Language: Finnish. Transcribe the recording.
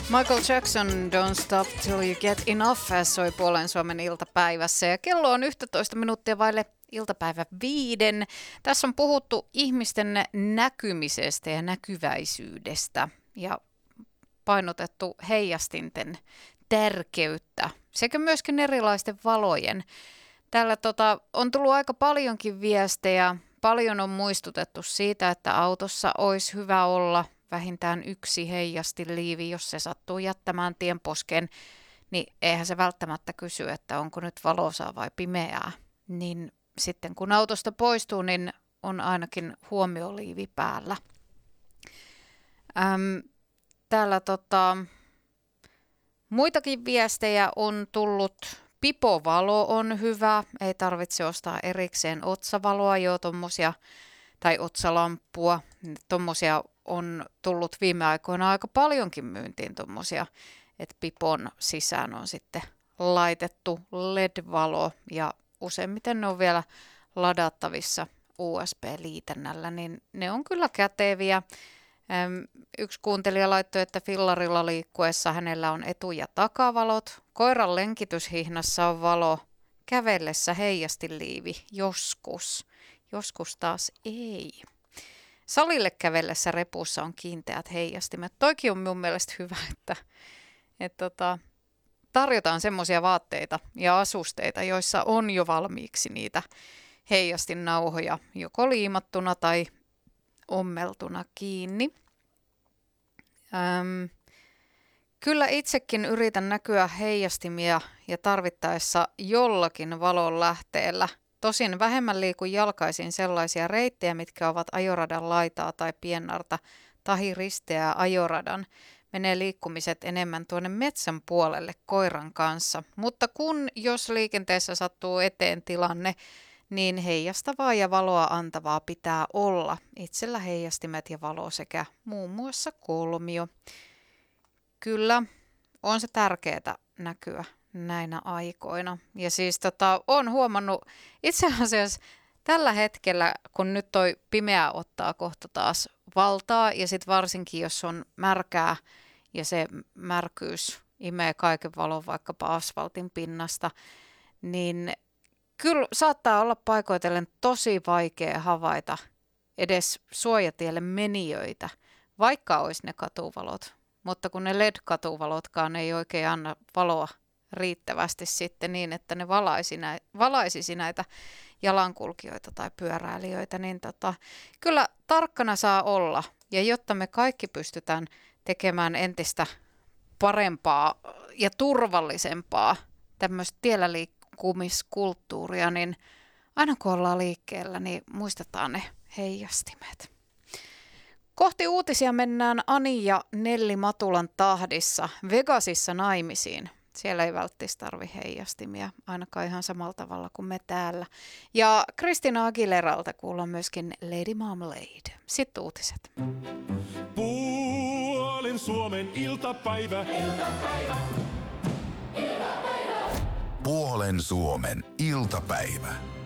Michael Jackson, Don't Stop Till You Get Enough, soi Puolen Suomen iltapäivässä ja kello on 11 minuuttia vaille iltapäivä 5. Tässä on puhuttu ihmisten näkymisestä ja näkyväisyydestä ja painotettu heijastinten tärkeyttä sekä myöskin erilaisten valojen. Täällä on tullut aika paljonkin viestejä, paljon on muistutettu siitä, että autossa olisi hyvä olla vähintään yksi heijastinliivi, jos se sattuu jättämään tienposkeen, niin eihän se välttämättä kysy, että onko nyt valosaa vai pimeää. Niin sitten kun autosta poistuu, niin on ainakin huomioliivi päällä. Täällä muitakin viestejä on tullut. Pipovalo on hyvä, ei tarvitse ostaa erikseen otsavaloa, tai otsalamppua. Tuommoisia on tullut viime aikoina aika paljonkin myyntiin tuommoisia, että pipon sisään on sitten laitettu LED-valo ja useimmiten ne on vielä ladattavissa USB-liitännällä, niin ne on kyllä käteviä. Yksi kuuntelija laittoi, että fillarilla liikkuessa hänellä on etu- ja takavalot. Koiran lenkityshihnassa on valo. Kävellessä heijastinliivi joskus taas ei. Salille kävellessä repussa on kiinteät heijastimet. Toikin on mun mielestä hyvä, että tarjotaan semmoisia vaatteita ja asusteita, joissa on jo valmiiksi niitä heijastinnauhoja, joko liimattuna tai ommeltuna kiinni. Kyllä itsekin yritän näkyä heijastimia ja tarvittaessa jollakin valonlähteellä. Tosin vähemmän liikun jalkaisin sellaisia reittejä, mitkä ovat ajoradan laitaa tai piennarta tahi risteää ajoradan. Menee liikkumiset enemmän tuonne metsän puolelle koiran kanssa. Mutta jos liikenteessä sattuu eteen tilanne, niin heijastavaa ja valoa antavaa pitää olla. Itsellä heijastimet ja valo sekä muun muassa kolmio. Kyllä, on se tärkeää näkyä näinä aikoina. Ja siis olen huomannut itse asiassa tällä hetkellä, kun nyt toi pimeä ottaa kohta taas valtaa ja sitten varsinkin jos on märkää ja se märkyys imee kaiken valon vaikkapa asfaltin pinnasta, niin kyllä saattaa olla paikoitellen tosi vaikea havaita edes suojatielle menijöitä, vaikka olisi ne katuvalot. Mutta kun ne LED-katuvalotkaan ei oikein anna valoa riittävästi sitten niin, että ne valaisisi näitä jalankulkijoita tai pyöräilijöitä, niin kyllä tarkkana saa olla. Ja jotta me kaikki pystytään tekemään entistä parempaa ja turvallisempaa tämmöistä tiellä liikkumiskulttuuria, niin aina kun ollaan liikkeellä, niin muistetaan ne heijastimet. Kohti uutisia mennään Ani ja Nelli Matulan tahdissa Vegasissa naimisiin. Siellä ei välttämättä tarvi heijastimia, ainakaan ihan samalla tavalla kuin me täällä. Ja Christina Aguileralta kuullaan myöskin Lady Marmalade. Sitten uutiset. Puolen Suomen iltapäivä. Puolen Suomen iltapäivä.